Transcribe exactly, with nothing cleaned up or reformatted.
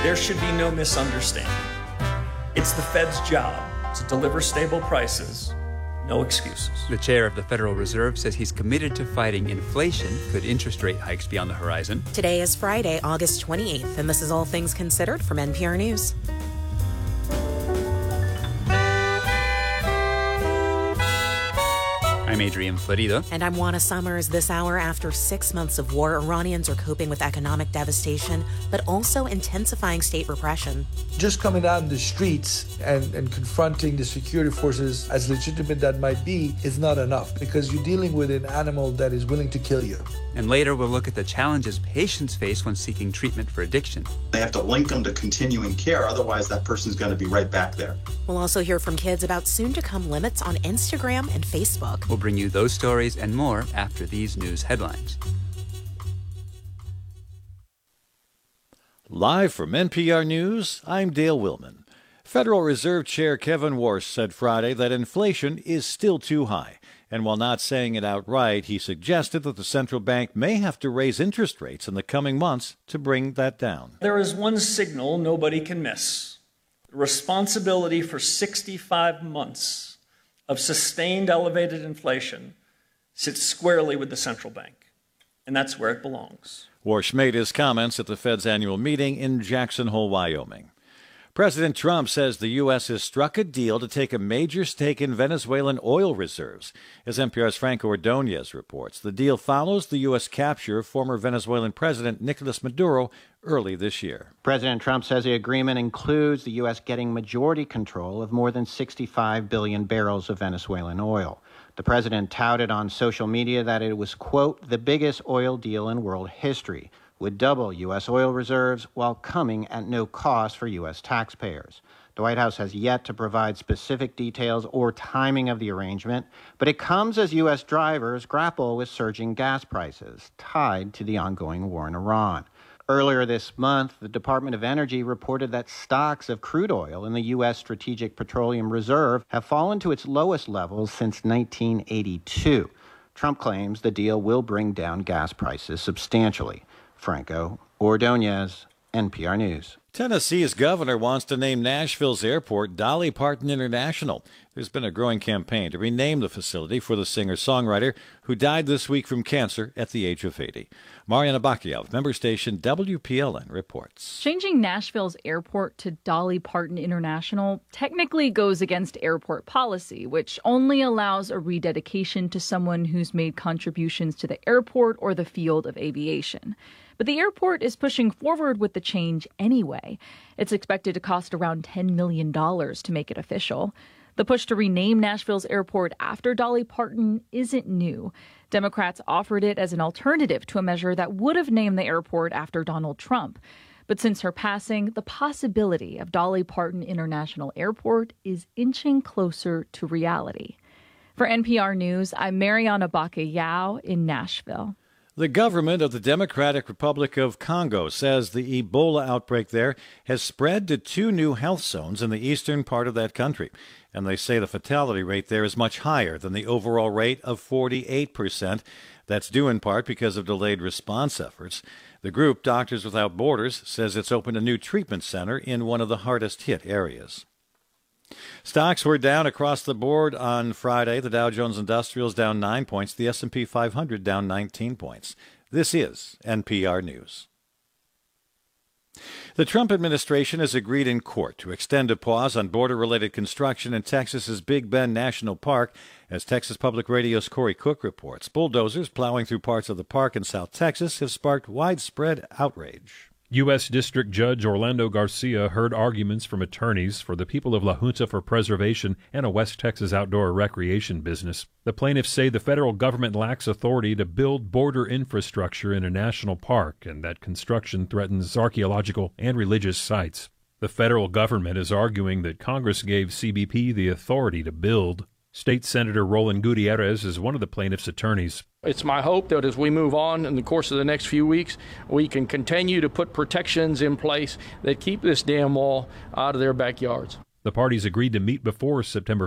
There should be no misunderstanding. It's the Fed's job to deliver stable prices. No excuses. The chair of the Federal Reserve says he's committed to fighting inflation. Could interest rate hikes be on the horizon? Today is Friday, August twenty-eighth, and this is All Things Considered from N P R News. I'm Adrian Florido. And I'm Juana Summers. This hour, after six months of war, Iranians are coping with economic devastation, but also intensifying state repression. Just coming out in the streets and, and confronting the security forces, as legitimate that might be, is not enough, because you're dealing with an animal that is willing to kill you. And later, we'll look at the challenges patients face when seeking treatment for addiction. They have to link them to continuing care, otherwise that person's going to be right back there. We'll also hear from kids about soon-to-come limits on Instagram and Facebook. We'll bring you those stories and more after these news headlines. Live from N P R News, I'm Dale Willman. Federal Reserve Chair Kevin Warsh said Friday that inflation is still too high. And while not saying it outright, he suggested that the central bank may have to raise interest rates in the coming months to bring that down. There is one signal nobody can miss. The responsibility for sixty-five months of sustained elevated inflation sits squarely with the central bank. And that's where it belongs. Warsh made his comments at the Fed's annual meeting in Jackson Hole, Wyoming. President Trump says the U S has struck a deal to take a major stake in Venezuelan oil reserves. As N P R's Franco Ordonez reports, the deal follows the U S capture of former Venezuelan President Nicolas Maduro early this year. President Trump says the agreement includes the U S getting majority control of more than sixty-five billion barrels of Venezuelan oil. The president touted on social media that it was, quote, the biggest oil deal in world history, would double U S oil reserves while coming at no cost for U S taxpayers. The White House has yet to provide specific details or timing of the arrangement, but it comes as U S drivers grapple with surging gas prices tied to the ongoing war in Iran. Earlier this month, the Department of Energy reported that stocks of crude oil in the U S Strategic Petroleum Reserve have fallen to its lowest levels since nineteen eighty-two. Trump claims the deal will bring down gas prices substantially. Franco Ordonez, N P R News. Tennessee's governor wants to name Nashville's airport Dolly Parton International. There's been a growing campaign to rename the facility for the singer-songwriter who died this week from cancer at the age of eighty. Mariana Bakiev, member station W P L N, reports. Changing Nashville's airport to Dolly Parton International technically goes against airport policy, which only allows a rededication to someone who's made contributions to the airport or the field of aviation. But the airport is pushing forward with the change anyway. It's expected to cost around ten million dollars to make it official. The push to rename Nashville's airport after Dolly Parton isn't new. Democrats offered it as an alternative to a measure that would have named the airport after Donald Trump. But since her passing, the possibility of Dolly Parton International Airport is inching closer to reality. For N P R News, I'm Mariana Bakiev in Nashville. The government of the Democratic Republic of Congo says the Ebola outbreak there has spread to two new health zones in the eastern part of that country. And they say the fatality rate there is much higher than the overall rate of forty-eight percent. That's due in part because of delayed response efforts. The group, Doctors Without Borders, says it's opened a new treatment center in one of the hardest hit areas. Stocks were down across the board on Friday. The Dow Jones Industrials down nine points. The S and P five hundred down nineteen points. This is N P R News. The Trump administration has agreed in court to extend a pause on border-related construction in Texas's Big Bend National Park. As Texas Public Radio's Corey Cook reports, bulldozers plowing through parts of the park in South Texas have sparked widespread outrage. U S. District Judge Orlando Garcia heard arguments from attorneys for the people of La Junta for Preservation and a West Texas outdoor recreation business. The plaintiffs say the federal government lacks authority to build border infrastructure in a national park and that construction threatens archaeological and religious sites. The federal government is arguing that Congress gave C B P the authority to build. State Senator Roland Gutierrez is one of the plaintiffs' attorneys. It's my hope that as we move on in the course of the next few weeks, we can continue to put protections in place that keep this damn wall out of their backyards. The parties agreed to meet before September